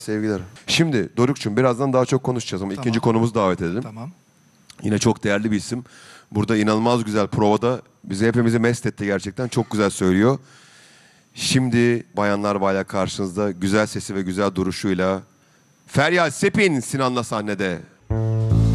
Sevgiler. Şimdi Doruk'cum birazdan daha çok konuşacağız ama Tamam. ikinci konumuzu davet edelim. Tamam. Yine çok değerli bir isim. Burada inanılmaz güzel provada bizi hepimizi mest etti gerçekten. Çok güzel söylüyor. Şimdi bayanlar baylar karşınızda güzel sesi ve güzel duruşuyla Feryal Sepin Sinan'la sahnede.